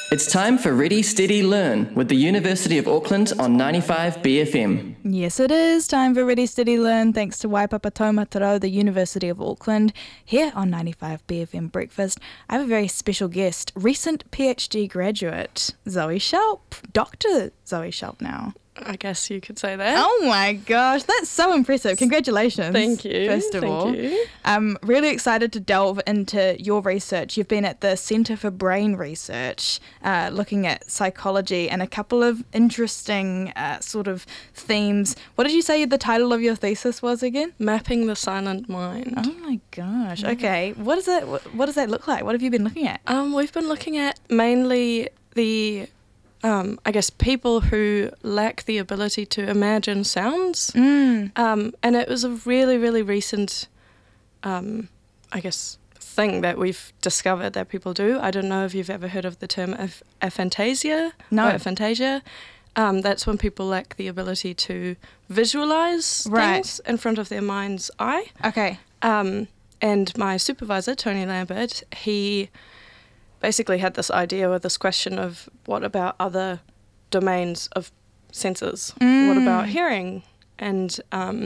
It's time for Ready, Steady, Learn with the University of Auckland on 95 BFM. Yes, it is time for Ready, Steady, Learn, thanks to Waipapa Taumataro, the University of Auckland. Here on 95 BFM Breakfast, I have a very special guest, recent PhD graduate, Zoe Shelp. Dr. Zoe Shelp now. I guess you could say that. Oh my gosh, that's so impressive. Congratulations. Thank you. First of all. I'm really excited to delve into your research. You've been at the Centre for Brain Research, looking at psychology and a couple of interesting sort of themes. What did you say the title of your thesis was again? Mapping the silent mind. Oh my gosh. Okay. What does that look like? What have you been looking at? We've been looking at mainly the I guess people who lack the ability to imagine sounds. And it was a really, really recent, I guess, thing that we've discovered that people do. I don't know if you've ever heard of the term aphantasia. No. Or aphantasia. That's when people lack the ability to visualize things in front of their mind's eye. Okay. And my supervisor, Tony Lambert, he basically had this idea or this question of what about other domains of senses? What about hearing? And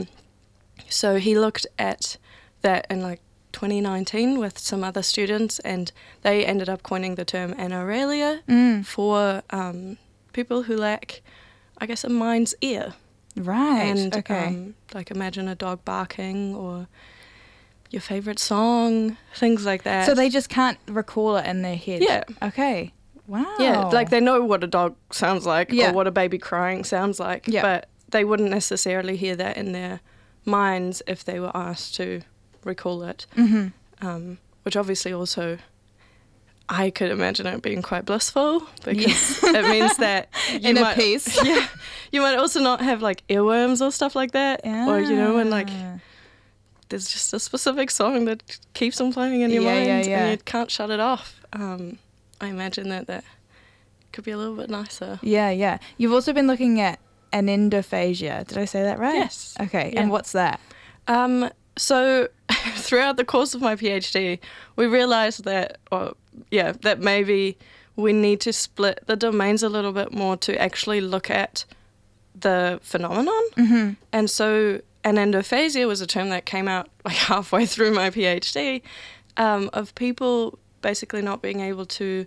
so he looked at that in like 2019 with some other students, and they ended up coining the term anaralia for people who lack, I guess, a mind's ear. Right. And okay. Like imagine a dog barking or your favourite song, things like that. So they just can't recall it in their head? Yeah. Okay. Wow. Yeah, like they know what a dog sounds like Yeah. or what a baby crying sounds like, Yeah. but they wouldn't necessarily hear that in their minds if they were asked to recall it, which obviously also I could imagine it being quite blissful because it means that you In a piece. Yeah, you might also not have like earworms or stuff like that, or you know when like there's just a specific song that keeps on playing in your mind and you can't shut it off. I imagine that could be a little bit nicer. Yeah. You've also been looking at anendophagia. Did I say that right? Yes. Okay, Yeah. and what's that? So throughout the course of my PhD, we realised that maybe we need to split the domains a little bit more to actually look at the phenomenon. And so anendophagia was a term that came out like halfway through my PhD, of people basically not being able to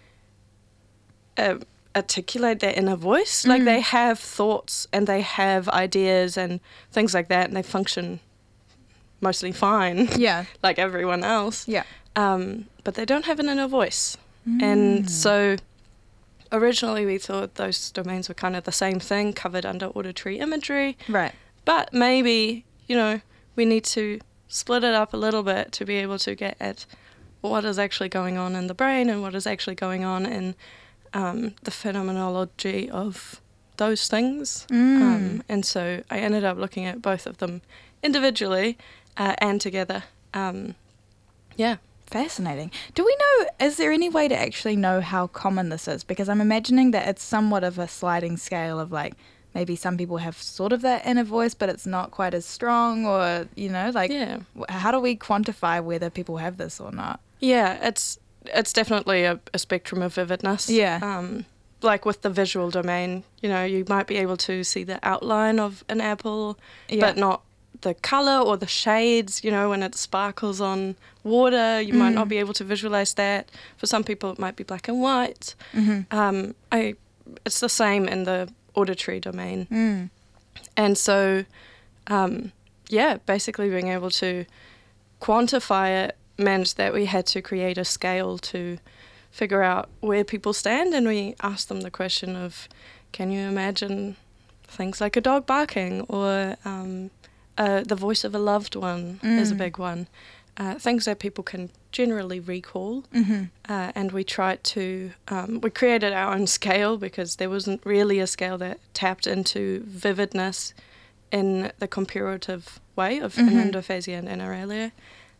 articulate their inner voice. Like they have thoughts and they have ideas and things like that, and they function mostly fine, like everyone else. Yeah. But they don't have an inner voice. And so originally we thought those domains were kind of the same thing, covered under auditory imagery. Right. But maybe, we need to split it up a little bit to be able to get at what is actually going on in the brain and what is actually going on in the phenomenology of those things. And so I ended up looking at both of them individually and together. Fascinating. Do we know, is there any way to actually know how common this is? Because I'm imagining that it's somewhat of a sliding scale of like, maybe some people have sort of that inner voice, but it's not quite as strong, or, how do we quantify whether people have this or not? Yeah, it's definitely a spectrum of vividness. Yeah. Like with the visual domain, you might be able to see the outline of an apple, but not the colour or the shades, when it sparkles on water, you might not be able to visualise that. For some people it might be black and white. It's the same in the auditory domain. And so, basically being able to quantify it meant that we had to create a scale to figure out where people stand, and we asked them the question of, can you imagine things like a dog barking or the voice of a loved one is a big one. Things that people can generally recall. And we tried to, we created our own scale because there wasn't really a scale that tapped into vividness in the comparative way of anendophagia and anaralia.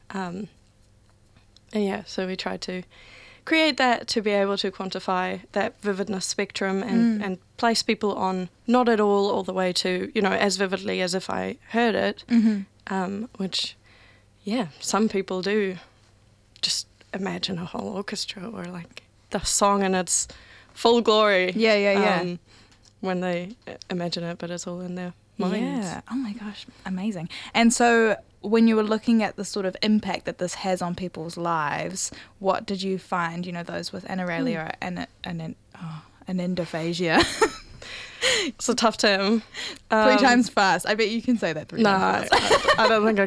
So we tried to create that to be able to quantify that vividness spectrum and place people on not at all the way to, as vividly as if I heard it, which, some people do just imagine a whole orchestra or like the song in its full glory. Yeah. When they imagine it, but it's all in their minds. Yeah. Oh my gosh, amazing. And so when you were looking at the sort of impact that this has on people's lives, what did you find, those with anaurelia and anendophagia? It's a tough term. 3 times fast. I bet you can say that 3 times fast. I don't think I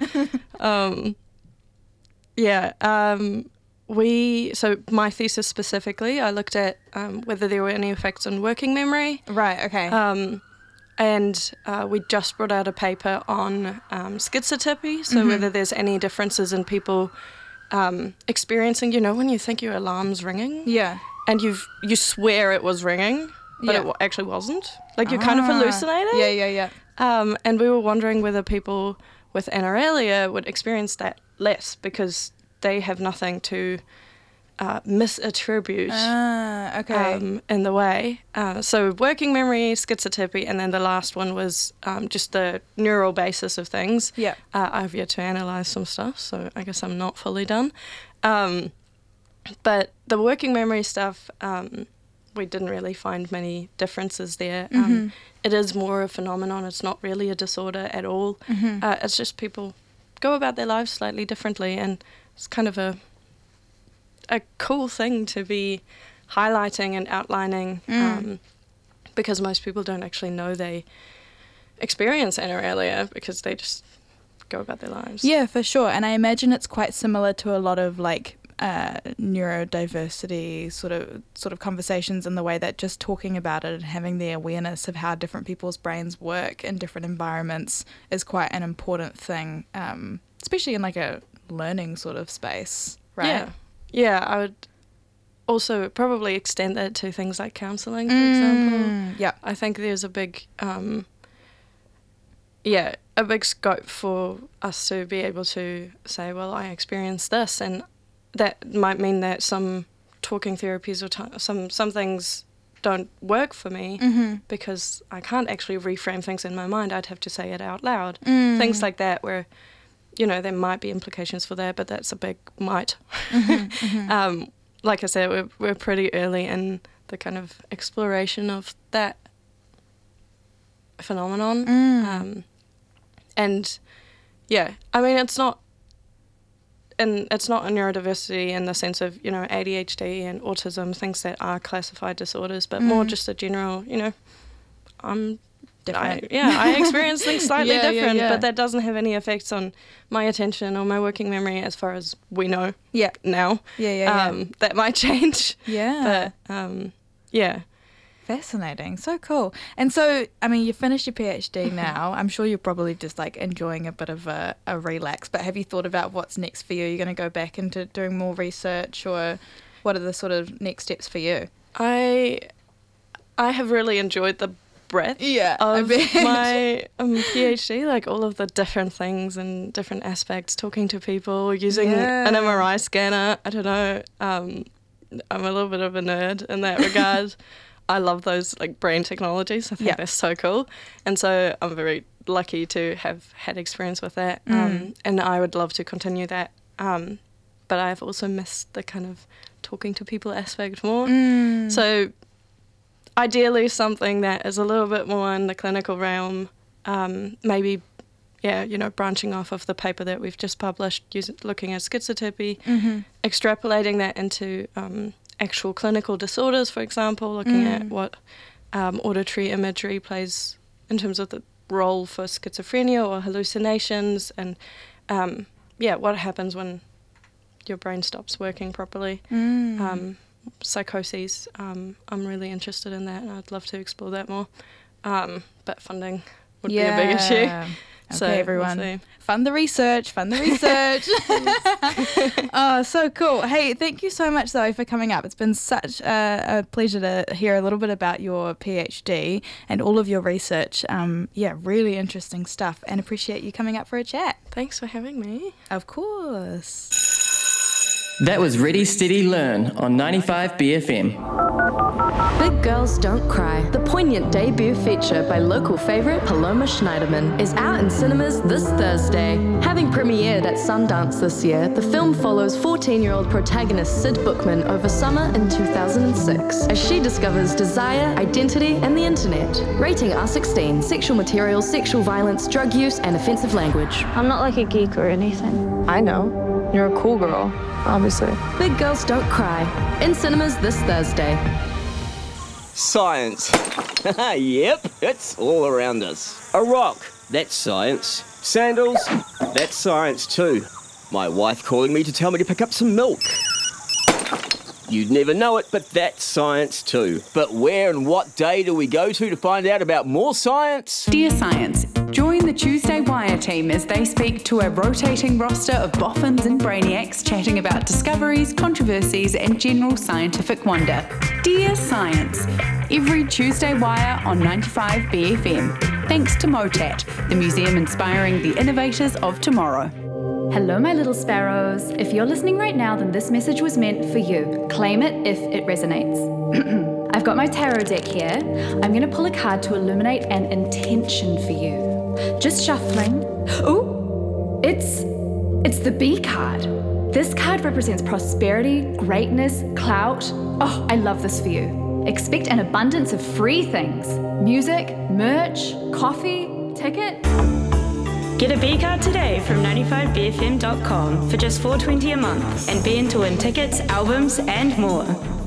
could. So my thesis specifically, I looked at whether there were any effects on working memory. Right, okay. And we just brought out a paper on schizotypy, so whether there's any differences in people experiencing, when you think your alarm's ringing, yeah, and you swear it was ringing, but Yeah. it actually wasn't. Like you're kind of hallucinating. Yeah. And we were wondering whether people with anaurelia would experience that less because they have nothing to misattribute Okay. in the way. So working memory, schizotypy, and then the last one was just the neural basis of things. Yeah. I've yet to analyse some stuff, so I guess I'm not fully done. But the working memory stuff, we didn't really find many differences there. It is more a phenomenon. It's not really a disorder at all. It's just people go about their lives slightly differently, and it's kind of a cool thing to be highlighting and outlining because most people don't actually know they experience anaurelia because they just go about their lives. Yeah, for sure. And I imagine it's quite similar to a lot of like neurodiversity sort of conversations in the way that just talking about it and having the awareness of how different people's brains work in different environments is quite an important thing, especially in like a learning sort of space, right? Yeah, I would also probably extend that to things like counselling, for example. Yeah. I think there's a big scope for us to be able to say, well, I experienced this, and that might mean that some talking therapies or some things don't work for me because I can't actually reframe things in my mind. I'd have to say it out loud. Things like that where, there might be implications for that, but that's a big might. Like I said, we're pretty early in the kind of exploration of that phenomenon. And yeah, I mean, it's not a neurodiversity in the sense of, ADHD and autism, things that are classified disorders, but more just a general, I'm different. I experience things slightly different, but that doesn't have any effects on my attention or my working memory as far as we know now. That might change. Yeah. But, Fascinating. So cool. And so, I mean, you finished your PhD now. I'm sure you're probably just like enjoying a bit of a relax, but have you thought about what's next for you? Are you going to go back into doing more research, or what are the sort of next steps for you? I have really enjoyed the breadth of my PhD, like all of the different things and different aspects, talking to people, using an MRI scanner. I don't know. I'm a little bit of a nerd in that regard. I love those like brain technologies. I think they're so cool. And so I'm very lucky to have had experience with that. And I would love to continue that. But I've also missed the kind of talking to people aspect more. So ideally something that is a little bit more in the clinical realm, maybe, branching off of the paper that we've just published, looking at schizotypy, extrapolating that into actual clinical disorders, for example, looking at what auditory imagery plays in terms of the role for schizophrenia or hallucinations, and what happens when your brain stops working properly. Psychoses, I'm really interested in that, and I'd love to explore that more. But funding would be a big issue. Okay, so everyone, we'll fund the research. Oh, so cool. Hey, thank you so much, Zoe, for coming up. It's been such a pleasure to hear a little bit about your PhD and all of your research. Really interesting stuff, and appreciate you coming up for a chat. Thanks for having me. Of course. That was Ready, Steady, Learn on 95 BFM. Big Girls Don't Cry, the poignant debut feature by local favourite Paloma Schneiderman, is out in cinemas this Thursday. Having premiered at Sundance this year, the film follows 14-year-old protagonist Sid Bookman over summer in 2006 as she discovers desire, identity, and the internet. Rating R16, sexual material, sexual violence, drug use, and offensive language. I'm not like a geek or anything. I know. You're a cool girl, obviously. Big Girls Don't Cry, in cinemas this Thursday. Science. Yep, it's all around us. A rock, that's science. Sandals, that's science too. My wife calling me to tell me to pick up some milk. You'd never know it, but that's science too. But where and what day do we go to find out about more science? Dear Science, join the Tuesday Wire team as they speak to a rotating roster of boffins and brainiacs chatting about discoveries, controversies, and general scientific wonder. Dear Science, every Tuesday Wire on 95 BFM. Thanks to MOTAT, the museum inspiring the innovators of tomorrow. Hello, my little sparrows. If you're listening right now, then this message was meant for you. Claim it if it resonates. I've got my tarot deck here. I'm going to pull a card to illuminate an intention for you. Just shuffling. Ooh, it's the B card. This card represents prosperity, greatness, clout. Oh, I love this for you. Expect an abundance of free things. Music, merch, coffee, ticket. Get a B card today from 95bfm.com for just $4.20 a month and be in to win tickets, albums, and more.